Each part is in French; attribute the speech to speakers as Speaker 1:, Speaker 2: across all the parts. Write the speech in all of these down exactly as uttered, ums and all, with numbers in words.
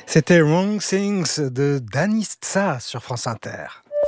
Speaker 1: C'était Wrong Things de Danny Tsa sur France Inter.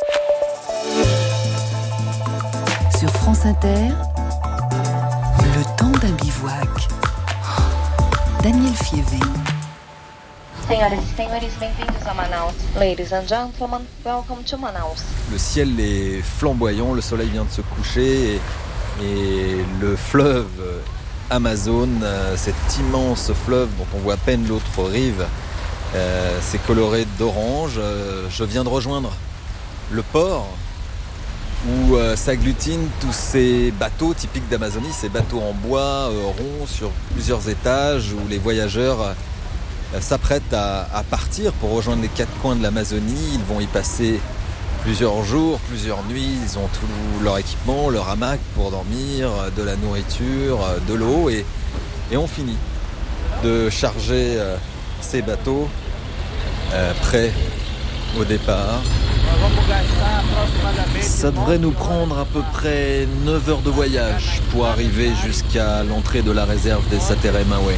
Speaker 2: Sur France Inter, le temps d'un bivouac. Daniel Fievé.
Speaker 3: Senhoras e senhores, bem-vindos a Manaus. Ladies and gentlemen, welcome to Manaus.
Speaker 4: Le ciel est flamboyant, le soleil vient de se coucher et, et le fleuve Amazon, cet immense fleuve dont on voit à peine l'autre rive, euh, c'est coloré d'orange. Euh, je viens de rejoindre le port où euh, s'agglutinent tous ces bateaux typiques d'Amazonie, ces bateaux en bois euh, ronds sur plusieurs étages où les voyageurs euh, s'apprêtent à, à partir pour rejoindre les quatre coins de l'Amazonie. Ils vont y passer plusieurs jours, plusieurs nuits. Ils ont tout leur équipement, leur hamac pour dormir, de la nourriture, de l'eau et, et on finit de charger euh, ces bateaux euh, prêts au départ. Ça devrait nous prendre à peu près neuf heures de voyage pour arriver jusqu'à l'entrée de la réserve des Sateré-Maoué.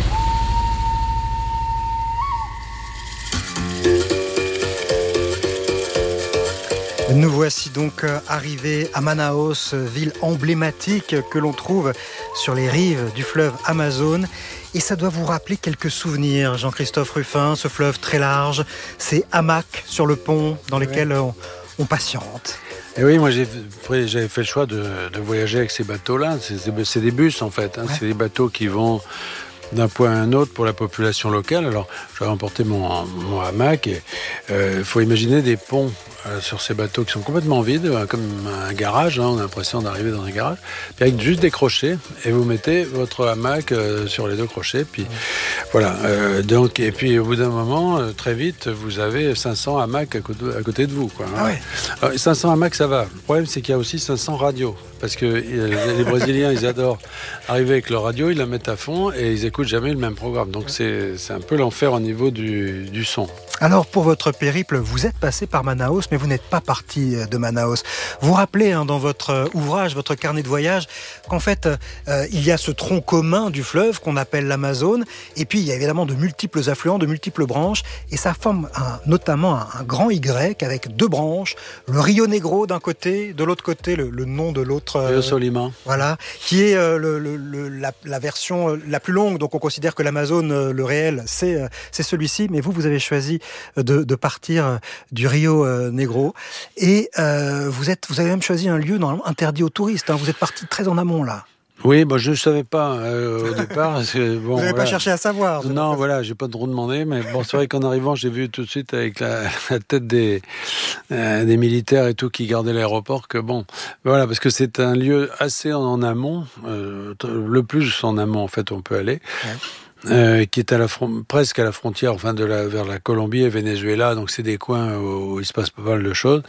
Speaker 1: Nous voici donc arrivés à Manaus, ville emblématique que l'on trouve sur les rives du fleuve Amazon. Et ça doit vous rappeler quelques souvenirs, Jean-Christophe Ruffin, ce fleuve très large, ces hamacs sur le pont dans lesquels oui. on, on patiente.
Speaker 5: Et oui, moi j'ai, j'avais fait le choix de, de voyager avec ces bateaux-là. C'est, c'est des bus en fait, hein. Ouais. C'est des bateaux qui vont d'un point à un autre pour la population locale. Alors j'avais emporté mon, mon hamac et il euh, faut imaginer des ponts euh, sur ces bateaux qui sont complètement vides, euh, comme un garage, hein, on a l'impression d'arriver dans un garage, puis avec juste des crochets, et vous mettez votre hamac euh, sur les deux crochets, puis mmh. voilà. Euh, donc, et puis au bout d'un moment, euh, très vite, vous avez cinq cents hamacs à côté, à côté de vous, quoi, hein.
Speaker 1: Ah ouais.
Speaker 5: Alors, cinq cents hamacs, ça va. Le problème, c'est qu'il y a aussi cinq cents radios, parce que euh, les Brésiliens, ils adorent arriver avec leur radio, ils la mettent à fond, et ils écoutent jamais le même programme. Donc c'est, c'est un peu l'enfer au niveau du, du son.
Speaker 1: Alors pour votre périple, vous êtes passé par Manaus, mais vous n'êtes pas parti de Manaus. Vous vous rappelez hein, dans votre ouvrage, votre carnet de voyage, qu'en fait euh, il y a ce tronc commun du fleuve qu'on appelle l'Amazone, et puis il y a évidemment de multiples affluents, de multiples branches, et ça forme un, notamment un, un grand Y avec deux branches, le Rio Negro d'un côté, de l'autre côté le, le nom de l'autre.
Speaker 5: Euh, Rio Solima.
Speaker 1: Voilà, qui est euh, le, le, le, la, la version la plus longue, donc on considère que l'Amazone, euh, le réel, c'est, euh, c'est celui-ci, mais vous, vous avez choisi de, de partir du Rio Negro. Et euh, vous, êtes, vous avez même choisi un lieu normalement interdit aux touristes. Hein. Vous êtes parti très en amont, là.
Speaker 5: Oui, bah, je ne savais pas euh, au départ. Parce que, bon,
Speaker 1: vous n'avez
Speaker 5: voilà.
Speaker 1: pas cherché à savoir.
Speaker 5: Non, pas... voilà, j'ai pas trop demandé. Mais bon, c'est vrai qu'en arrivant, j'ai vu tout de suite avec la, la tête des, euh, des militaires et tout qui gardaient l'aéroport que bon, voilà, parce que c'est un lieu assez en, en amont, euh, le plus en amont en fait on peut aller. Ouais. Euh, qui est à la fron- presque à la frontière, enfin de la vers la Colombie et Venezuela, donc c'est des coins où, où il se passe pas mal de choses.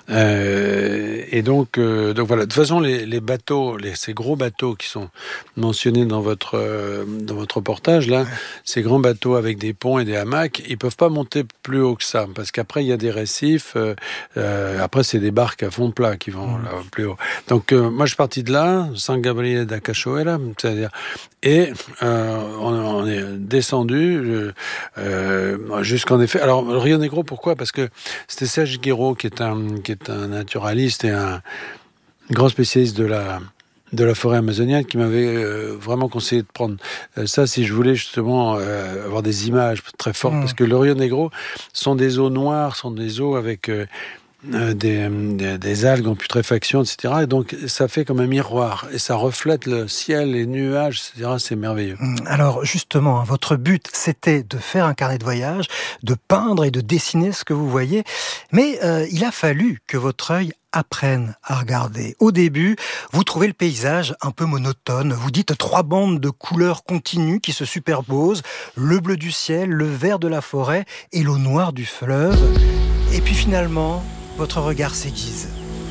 Speaker 5: Euh, et donc, euh, donc voilà. De toute façon, les, les bateaux, les, ces gros bateaux qui sont mentionnés dans votre euh, dans votre reportage là, ouais. Ces grands bateaux avec des ponts et des hamacs, ils peuvent pas monter plus haut que ça, parce qu'après il y a des récifs. Euh, euh, après, c'est des barques à fond plat qui vont mmh. là, plus haut. Donc euh, moi, je suis parti de là, San Gabriel da Cachoeira, c'est-à-dire et euh, on, on est descendu euh, jusqu'en effet. Alors le Rio Negro, pourquoi ? Parce que c'était Serge Guiraud qui est un qui est un naturaliste et un grand spécialiste de la de la forêt amazonienne qui m'avait euh, vraiment conseillé de prendre euh, ça si je voulais justement euh, avoir des images très fortes, mmh. parce que le Rio Negro sont des eaux noires, sont des eaux avec euh, Euh, des, des, des algues en putréfaction, et cetera. Et donc, ça fait comme un miroir. Et ça reflète le ciel, les nuages, et cetera. C'est merveilleux.
Speaker 1: Alors, justement, votre but, c'était de faire un carnet de voyage, de peindre et de dessiner ce que vous voyez. Mais euh, il a fallu que votre œil apprenne à regarder. Au début, vous trouvez le paysage un peu monotone. Vous dites trois bandes de couleurs continues qui se superposent. Le bleu du ciel, le vert de la forêt et l'eau noire du fleuve. Et puis finalement, votre regard s'aiguise.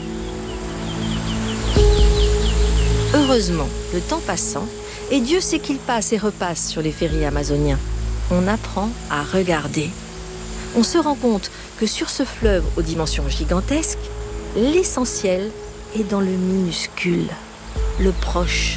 Speaker 6: Heureusement, le temps passant, et Dieu sait qu'il passe et repasse sur les ferries amazoniens, on apprend à regarder. On se rend compte que sur ce fleuve aux dimensions gigantesques, l'essentiel est dans le minuscule, le proche,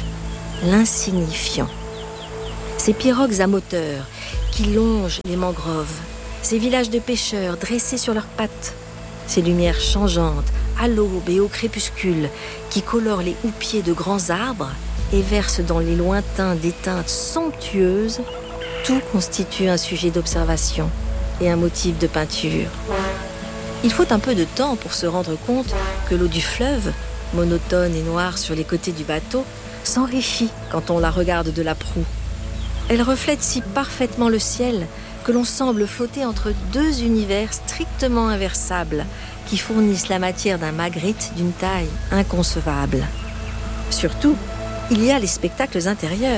Speaker 6: l'insignifiant. Ces pirogues à moteur qui longent les mangroves, ces villages de pêcheurs dressés sur leurs pattes, ces lumières changeantes, à l'aube et au crépuscule, qui colorent les houppiers de grands arbres et versent dans les lointains des teintes somptueuses, tout constitue un sujet d'observation et un motif de peinture. Il faut un peu de temps pour se rendre compte que l'eau du fleuve, monotone et noire sur les côtés du bateau, s'enrichit quand on la regarde de la proue. Elle reflète si parfaitement le ciel que l'on semble flotter entre deux univers strictement inversables qui fournissent la matière d'un Magritte d'une taille inconcevable. Surtout, il y a les spectacles intérieurs.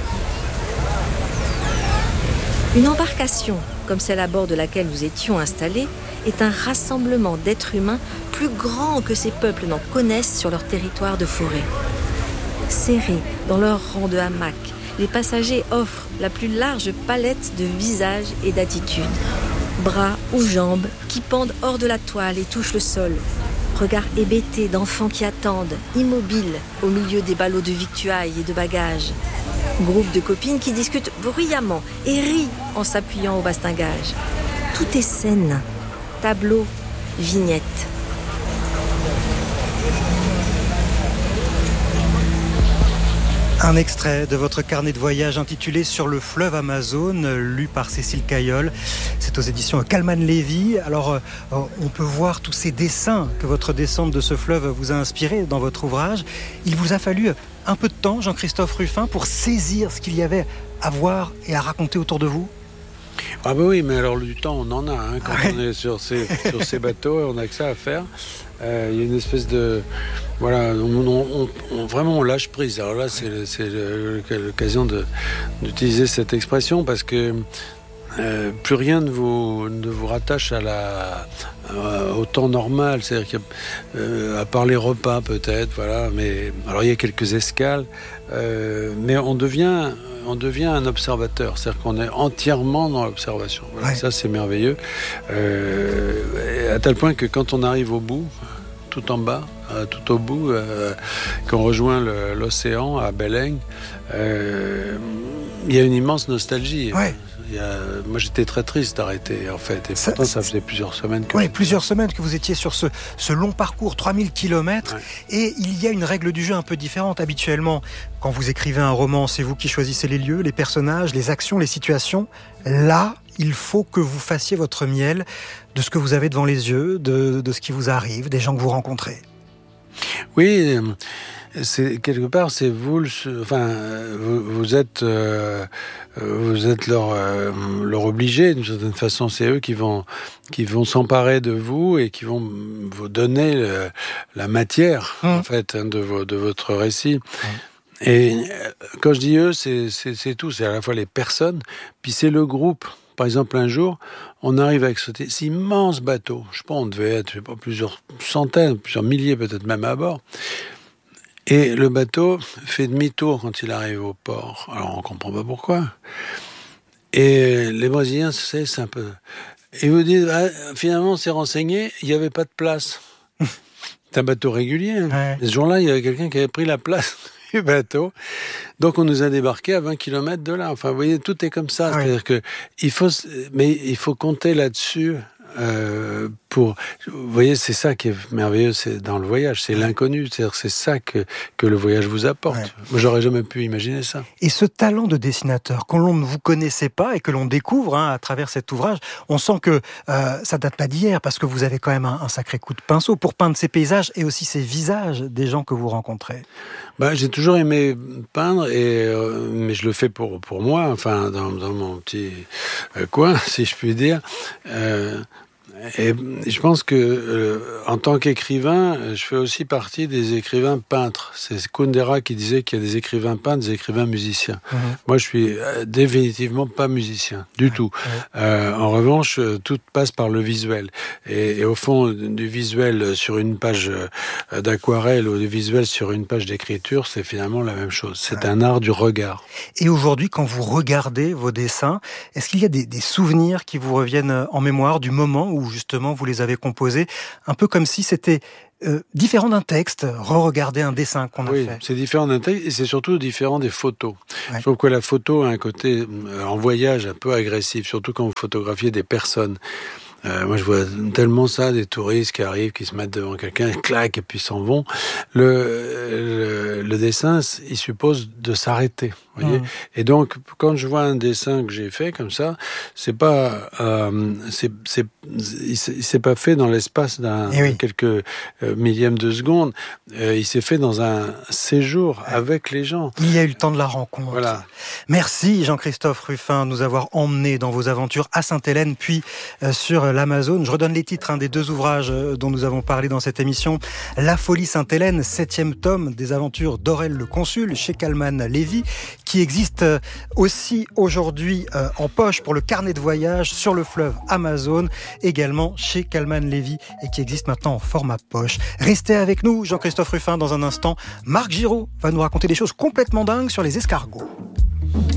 Speaker 6: Une embarcation, comme celle à bord de laquelle nous étions installés, est un rassemblement d'êtres humains plus grand que ces peuples n'en connaissent sur leur territoire de forêt. Serrés dans leurs rangs de hamacs, les passagers offrent la plus large palette de visages et d'attitudes. Bras ou jambes qui pendent hors de la toile et touchent le sol. Regards hébétés d'enfants qui attendent, immobiles, au milieu des ballots de victuailles et de bagages. Groupe de copines qui discutent bruyamment et rient en s'appuyant au bastingage. Tout est scène, tableau, vignette.
Speaker 1: Un extrait de votre carnet de voyage intitulé « Sur le fleuve Amazon », lu par Cécile Cailleul. C'est aux éditions Calman Lévy. Alors, on peut voir tous ces dessins que votre descente de ce fleuve vous a inspiré dans votre ouvrage. Il vous a fallu un peu de temps, Jean-Christophe Rufin, pour saisir ce qu'il y avait à voir et à raconter autour de vous?
Speaker 5: Ah ben oui, mais alors du temps, on en a. Hein, quand ouais. on est sur ces, sur ces bateaux, on n'a que ça à faire. Euh, il y a une espèce de... Voilà, on, on, on, vraiment on lâche prise. Alors là, c'est, c'est l'occasion de, d'utiliser cette expression parce que euh, plus rien ne vous, ne vous rattache à la, à, au temps normal. C'est-à-dire qu'à euh, à part les repas peut-être, voilà. Mais alors il y a quelques escales, euh, mais on devient... on devient un observateur, c'est-à-dire qu'on est entièrement dans l'observation. Voilà, ouais. Ça, c'est merveilleux. Euh, à tel point que quand on arrive au bout, tout en bas, euh, tout au bout, euh, qu'on rejoint le, l'océan à Beleng, euh, il y a une immense nostalgie.
Speaker 1: Ouais.
Speaker 5: Il y a, moi, j'étais très triste d'arrêter, en fait. Et ça, pourtant, ça faisait plusieurs semaines que...
Speaker 1: Oui, plusieurs semaines que vous étiez sur ce, ce long parcours, trois mille kilomètres. Ouais. Et il y a une règle du jeu un peu différente. Habituellement, quand vous écrivez un roman, c'est vous qui choisissez les lieux, les personnages, les actions, les situations. Là, il faut que vous fassiez votre miel de ce que vous avez devant les yeux, de, de ce qui vous arrive, des gens que vous rencontrez.
Speaker 5: Oui, c'est, quelque part, c'est vous, le, enfin, vous, vous êtes, euh, vous êtes leur, euh, leur obligé d'une certaine façon. C'est eux qui vont, qui vont s'emparer de vous et qui vont vous donner le, la matière, mmh. en fait, hein, de, vo, de votre récit. Mmh. Et quand je dis eux, c'est, c'est, c'est tout. C'est à la fois les personnes, puis c'est le groupe. Par exemple, un jour, on arrive avec ce, cet immense bateau. Je sais pas, on devait être, je sais pas, plusieurs centaines, plusieurs milliers peut-être même à bord. Et le bateau fait demi-tour quand il arrive au port. Alors, on comprend pas pourquoi. Et les Brésiliens, c'est, c'est un peu... Et vous dites, ah, finalement, on s'est renseigné, il n'y avait pas de place. C'est un bateau régulier. Hein. Ouais. Ce jour-là, il y avait quelqu'un qui avait pris la place du bateau. Donc, on nous a débarqué à vingt kilomètres de là. Enfin, vous voyez, tout est comme ça. Ouais. C'est-à-dire que il faut, mais il faut compter là-dessus euh, pour... Vous voyez, c'est ça qui est merveilleux, c'est dans le voyage. C'est l'inconnu. C'est-à-dire c'est ça que, que le voyage vous apporte. Ouais. Moi, j'aurais jamais pu imaginer ça.
Speaker 1: Et ce talent de dessinateur, qu'on l'on ne vous connaissait pas et que l'on découvre hein, à travers cet ouvrage, on sent que euh, ça date pas d'hier parce que vous avez quand même un, un sacré coup de pinceau pour peindre ces paysages et aussi ces visages des gens que vous rencontrez.
Speaker 5: Bah, j'ai toujours aimé peindre, et, euh, mais je le fais pour, pour moi, enfin, dans, dans mon petit euh, coin, si je puis dire. Euh, et je pense que, euh, en tant qu'écrivain, je fais aussi partie des écrivains peintres. C'est Kundera qui disait qu'il y a des écrivains peintres, des écrivains musiciens. Mmh. Moi, je suis euh, définitivement pas musicien, du ouais, tout. Ouais. Euh, en revanche, tout passe par le visuel. Et, et au fond, du visuel sur une page d'aquarelle ou du visuel sur une page d'écriture, c'est finalement la même chose. C'est ouais. un art du regard.
Speaker 1: Et aujourd'hui, quand vous regardez vos dessins, est-ce qu'il y a des, des souvenirs qui vous reviennent en mémoire du moment où justement vous les avez composés un peu comme si c'était euh, différent d'un texte, re-regarder un dessin qu'on a
Speaker 5: oui,
Speaker 1: fait.
Speaker 5: Oui, c'est différent d'un texte et c'est surtout différent des photos.
Speaker 1: Ouais.
Speaker 5: Je trouve que la photo a un côté euh, en voyage un peu agressif, surtout quand vous photographiez des personnes. Euh, moi, je vois tellement ça, des touristes qui arrivent, qui se mettent devant quelqu'un, claquent et puis s'en vont. Le, le, le dessin, il suppose de s'arrêter, vous voyez. Mmh. Et donc, quand je vois un dessin que j'ai fait comme ça, c'est pas, euh, c'est, c'est, il s'est pas fait dans l'espace d'un oui. quelques euh, millièmes de seconde. Euh, il s'est fait dans un séjour ouais. avec les gens.
Speaker 1: Il y a eu le temps de la rencontre.
Speaker 5: Voilà.
Speaker 1: Merci Jean-Christophe Rufin de nous avoir emmenés dans vos aventures à Sainte-Hélène, puis euh, sur l'Amazone. Je redonne les titres hein, des deux ouvrages dont nous avons parlé dans cette émission. La folie Sainte-Hélène, septième tome des aventures d'Aurel le Consul chez Calman Lévy, qui existe aussi aujourd'hui euh, en poche pour le carnet de voyage sur le fleuve Amazone, également chez Calman Lévy et qui existe maintenant en format poche. Restez avec nous, Jean-Christophe Rufin, dans un instant. Marc Giraud va nous raconter des choses complètement dingues sur les escargots.